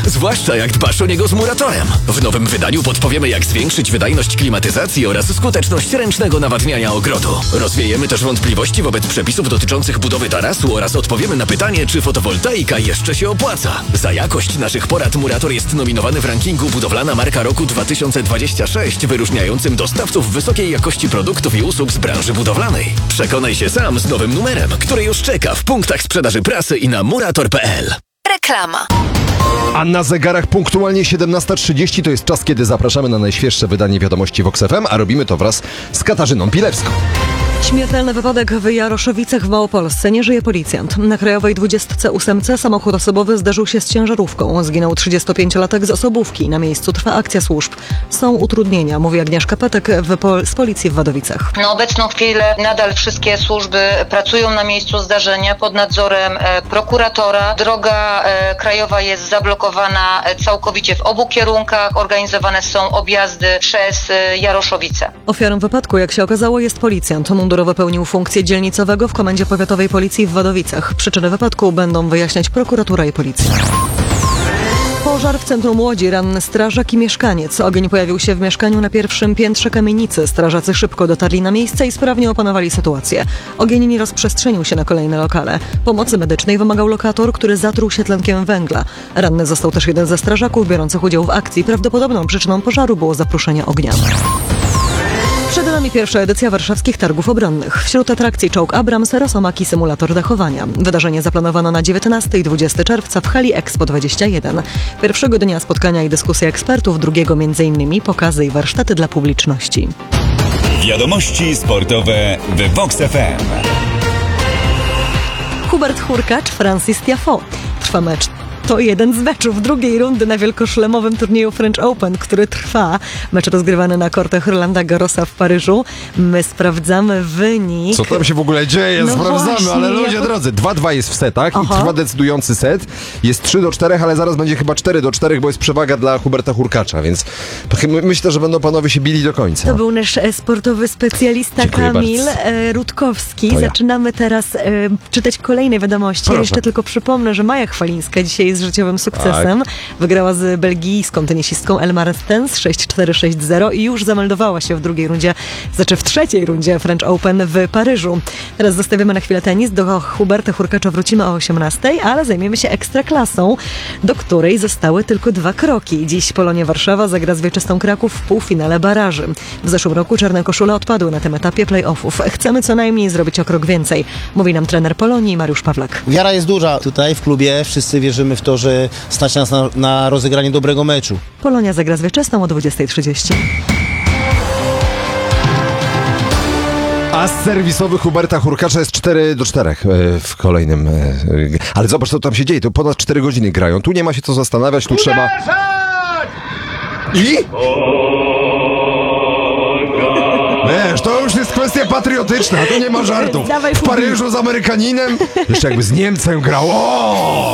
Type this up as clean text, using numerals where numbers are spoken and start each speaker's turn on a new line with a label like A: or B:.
A: zwłaszcza jak dbasz o niego z Muratorem. W nowym wydaniu podpowiemy, jak zwiększyć wydajność klimatyzacji oraz skuteczność ręcznego nawadniania ogrodu. Rozwiejemy też wątpliwości wobec przepisów dotyczących budowy tarasu oraz odpowiemy na pytanie, czy fotowoltaika jeszcze się opłaca. Za jakość naszych porad Murator jest nominowany w rankingu Budowlana Marka Roku 2026, wyróżniającym dostawców wysokiej jakości produktów i usług z branży budowlanej. Przekonaj się sam z nowym numerem, który już czeka w punktach sprzedaży prasy i na murator.pl.
B: Reklama.
C: A na zegarach punktualnie 17:30 to jest czas, kiedy zapraszamy na najświeższe wydanie wiadomości Vox FM, a robimy to wraz z Katarzyną Pilewską.
D: Śmiertelny wypadek w Jaroszowicach w Małopolsce. Nie żyje policjant. Na Krajowej 28 samochód osobowy zderzył się z ciężarówką. Zginął 35-latek z Osobówki. Na miejscu trwa akcja służb. Są utrudnienia, mówi Agnieszka Petek z policji w Wadowicach.
E: Na obecną chwilę nadal wszystkie służby pracują na miejscu zdarzenia pod nadzorem prokuratora. Droga krajowa jest zablokowana całkowicie w obu kierunkach. Organizowane są objazdy przez Jaroszowice.
D: Ofiarą wypadku, jak się okazało, jest policjant. Mundurowo pełnił funkcję dzielnicowego w Komendzie Powiatowej Policji w Wadowicach. Przyczyny wypadku będą wyjaśniać prokuratura i policja. Pożar w centrum Łodzi, ranny strażak i mieszkaniec. Ogień pojawił się w mieszkaniu na pierwszym piętrze kamienicy. Strażacy szybko dotarli na miejsce i sprawnie opanowali sytuację. Ogień nie rozprzestrzenił się na kolejne lokale. Pomocy medycznej wymagał lokator, który zatruł się tlenkiem węgla. Ranny został też jeden ze strażaków biorących udział w akcji. Prawdopodobną przyczyną pożaru było zapruszenie ognia. Przed nami pierwsza edycja warszawskich targów obronnych. Wśród atrakcji czołg Abrams, Rosomaki, symulator dachowania. Wydarzenie zaplanowano na 19 i 20 czerwca w hali Expo 21. Pierwszego dnia spotkania i dyskusje ekspertów, drugiego m.in. pokazy i warsztaty dla publiczności.
F: Wiadomości sportowe w Vox FM.
D: Hubert Hurkacz, Francis Tiafoe. Trwa mecz. To jeden z meczów drugiej rundy na wielkoszlemowym turnieju French Open, który trwa. Mecz rozgrywany na kortach Rolanda Garrosa w Paryżu. My sprawdzamy wynik.
C: Co tam się w ogóle dzieje?
D: No
C: Sprawdzamy,
D: właśnie,
C: ale ludzie drodzy, 2-2 jest w setach i trwa decydujący set. Jest 3-4, ale zaraz będzie chyba 4-4, bo jest przewaga dla Huberta Hurkacza, więc myślę, że będą panowie się bili do końca.
D: To był nasz sportowy specjalista.
C: Dziękuję
D: Kamil
C: bardzo.
D: Rutkowski.
C: To ja.
D: Zaczynamy teraz czytać kolejne wiadomości.
C: Proszę.
D: Jeszcze tylko przypomnę, że Maja Chwalińska dzisiaj jest życiowym sukcesem.
C: Tak.
D: Wygrała z belgijską tenisistką Elmar Stens 6-4, 6-0 i już zameldowała się w drugiej rundzie, w trzeciej rundzie French Open w Paryżu. Teraz zostawimy na chwilę tenis. Do Huberta Hurkacza wrócimy o 18:00, ale zajmiemy się ekstraklasą, do której zostały tylko 2 kroki. Dziś Polonia Warszawa zagra z Wieczystą Kraków w półfinale baraży. W zeszłym roku czarne koszule odpadły na tym etapie play-offów. Chcemy co najmniej zrobić o krok więcej, mówi nam trener Polonii Mariusz Pawlak.
G: Wiara jest duża tutaj w klubie. Wszyscy wierzymy w to, że stać nas na rozegranie dobrego meczu.
D: Polonia zagra z Wieczystą o 20:30.
C: A z serwisowy Huberta Hurkacza jest 4-4 w kolejnym. Ale zobacz, co tam się dzieje. To ponad 4 godziny grają. Tu nie ma się co zastanawiać, tu trzeba. I? Wiesz, to już jest kwestia patriotyczna, to nie ma żartów. W Paryżu z Amerykaninem, jeszcze jakby z Niemcem grał. O!